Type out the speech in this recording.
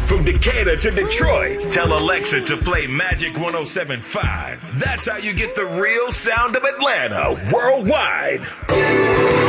From Decatur to Detroit, tell Alexa to play Magic 107.5. That's how you get the real sound of Atlanta worldwide.